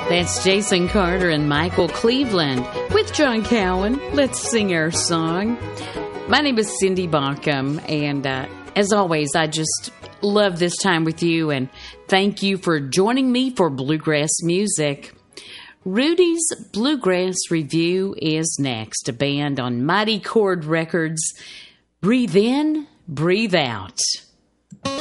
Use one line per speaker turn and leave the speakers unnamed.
That's Jason Carter and Michael Cleveland with John Cowan. Let's sing our song. My name is Cindy Baucom, and as always, I just love this time with you, and thank you for joining me for Bluegrass Music. Rudy's Bluegrass Review is next, a band on Mighty Chord Records. Breathe in, breathe out.